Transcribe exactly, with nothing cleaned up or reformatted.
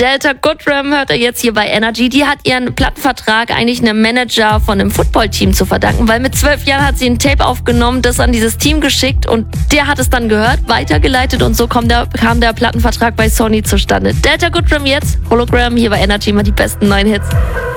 Delta Goodrem hört er jetzt hier bei Energy. Die hat ihren Plattenvertrag eigentlich einem Manager von einem Footballteam zu verdanken, weil mit zwölf Jahren hat sie ein Tape aufgenommen, das an dieses Team geschickt und der hat es dann gehört, weitergeleitet und so kam der, kam der Plattenvertrag bei Sony zustande. Delta Goodrem jetzt, Hologram hier bei Energy, mal die besten neuen Hits.